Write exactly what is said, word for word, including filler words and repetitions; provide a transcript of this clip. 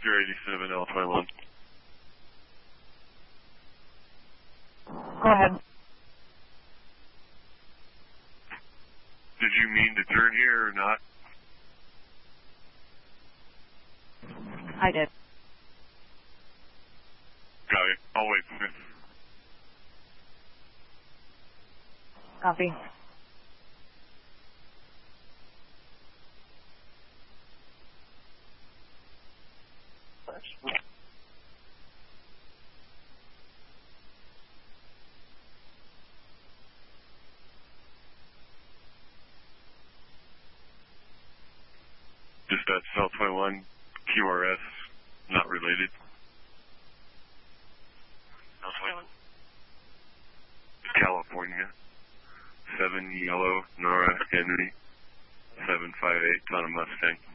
Victor eighty-seven L twenty-one. Go ahead. Did you mean to turn here or not? I did. Got it. I'll wait for it. Copy. Dispatch L twenty-one, Q R S, not related. L twenty-one. California, seven Yellow, Nora Henry, seven five eight, on a Mustang.